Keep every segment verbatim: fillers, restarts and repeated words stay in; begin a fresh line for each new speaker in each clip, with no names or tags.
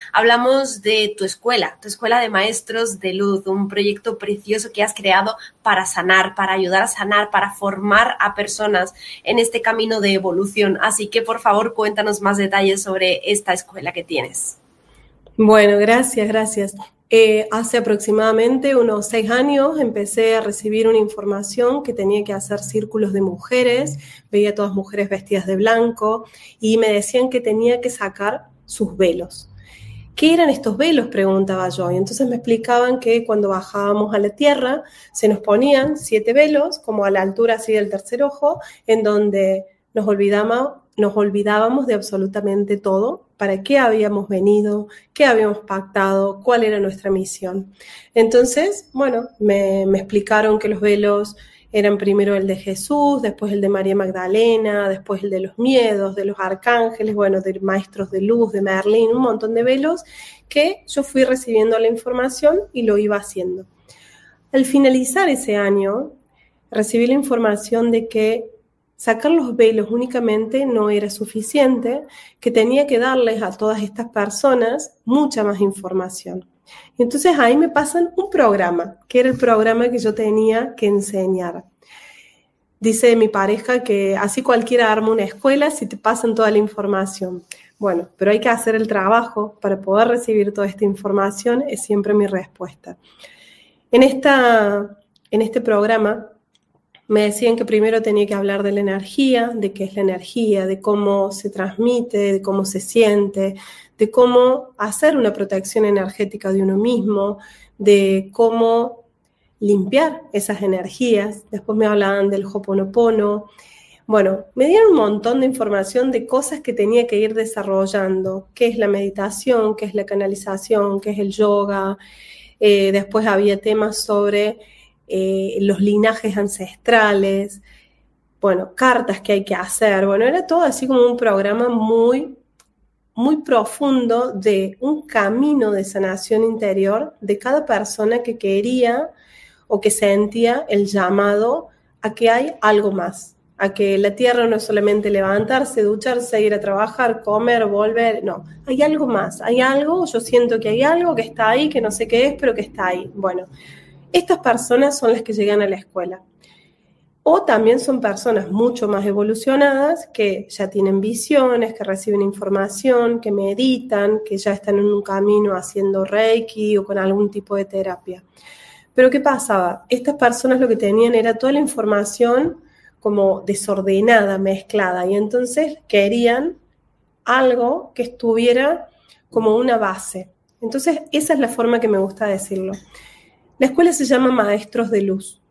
hablamos de tu escuela, tu escuela de maestros de luz, un proyecto precioso que has creado para sanar, para ayudar a sanar, para formar a personas en este camino de evolución. Así que, por favor, cuéntanos más detalles sobre esta escuela que tienes.
Bueno, gracias, gracias. Eh, hace aproximadamente unos seis años empecé a recibir una información que tenía que hacer círculos de mujeres, veía a todas mujeres vestidas de blanco y me decían que tenía que sacar sus velos. ¿Qué eran estos velos?, preguntaba yo, y entonces me explicaban que cuando bajábamos a la tierra se nos ponían siete velos, como a la altura así del tercer ojo, en donde nos olvidábamos, nos olvidábamos de absolutamente todo, para qué habíamos venido, qué habíamos pactado, cuál era nuestra misión. Entonces, bueno, me, me explicaron que los velos eran primero el de Jesús, después el de María Magdalena, después el de los miedos, de los arcángeles, bueno, de maestros de luz, de Merlín, un montón de velos que yo fui recibiendo la información y lo iba haciendo. Al finalizar ese año, recibí la información de que sacar los velos únicamente no era suficiente, que tenía que darles a todas estas personas mucha más información. Y entonces ahí me pasan un programa, que era el programa que yo tenía que enseñar. Dice mi pareja que así cualquiera arma una escuela si te pasan toda la información. Bueno, pero hay que hacer el trabajo para poder recibir toda esta información, es siempre mi respuesta. En, esta, en este programa me decían que primero tenía que hablar de la energía, de qué es la energía, de cómo se transmite, de cómo se siente, de cómo hacer una protección energética de uno mismo, de cómo limpiar esas energías. Después me hablaban del Ho'oponopono. Bueno, me dieron un montón de información de cosas que tenía que ir desarrollando. ¿Qué es la meditación? ¿Qué es la canalización? ¿Qué es el yoga? Eh, después había temas sobre Eh, los linajes ancestrales, bueno, cartas que hay que hacer, bueno, era todo así como un programa muy, muy profundo de un camino de sanación interior de cada persona que quería o que sentía el llamado a que hay algo más, a que la tierra no es solamente levantarse, ducharse, ir a trabajar, comer, volver, no, hay algo más, hay algo, yo siento que hay algo que está ahí, que no sé qué es, pero que está ahí, bueno. Estas personas son las que llegan a la escuela. O también son personas mucho más evolucionadas que ya tienen visiones, que reciben información, que meditan, que ya están en un camino haciendo Reiki o con algún tipo de terapia. Pero ¿qué pasaba? Estas personas lo que tenían era toda la información como desordenada, mezclada, y entonces querían algo que estuviera como una base. Entonces esa es la forma que me gusta decirlo. La escuela se llama Maestros de Luz.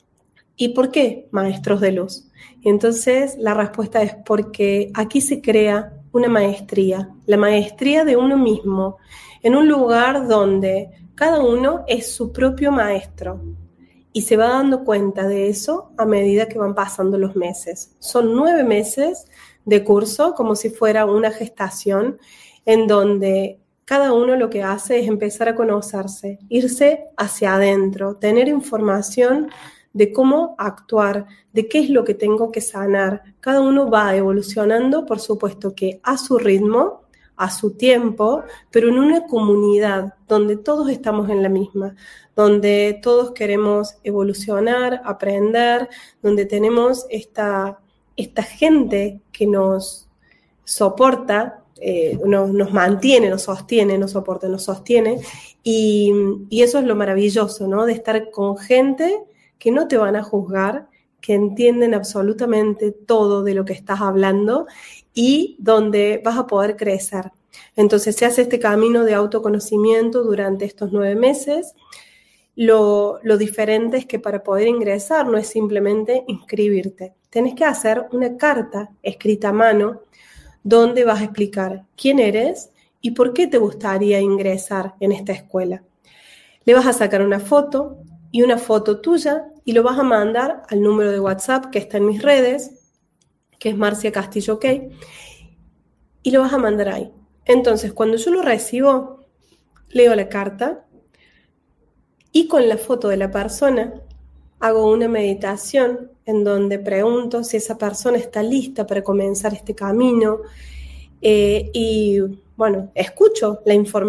¿Y por qué Maestros de Luz? Y entonces la respuesta es porque aquí se crea una maestría, la maestría de uno mismo, en un lugar donde cada uno es su propio maestro y se va dando cuenta de eso a medida que van pasando los meses. Son nueve meses de curso, como si fuera una gestación, en donde cada uno lo que hace es empezar a conocerse, irse hacia adentro, tener información de cómo actuar, de qué es lo que tengo que sanar. Cada uno va evolucionando, por supuesto que a su ritmo, a su tiempo, pero en una comunidad donde todos estamos en la misma, donde todos queremos evolucionar, aprender, donde tenemos esta, esta gente que nos soporta, Eh, nos, nos mantiene, nos sostiene, nos soporta, nos sostiene, y, y eso es lo maravilloso, ¿no? De estar con gente que no te van a juzgar, que entienden absolutamente todo de lo que estás hablando y donde vas a poder crecer. Entonces se hace este camino de autoconocimiento durante estos nueve meses. Lo, lo diferente es que para poder ingresar no es simplemente inscribirte, tenés que hacer una carta escrita a mano donde vas a explicar quién eres y por qué te gustaría ingresar en esta escuela. Le vas a sacar una foto y una foto tuya y lo vas a mandar al número de WhatsApp que está en mis redes, que es Marcia Castillo OK, y lo vas a mandar ahí. Entonces, cuando yo lo recibo, leo la carta y con la foto de la persona hago una meditación en donde pregunto si esa persona está lista para comenzar este camino eh, y, bueno, escucho la información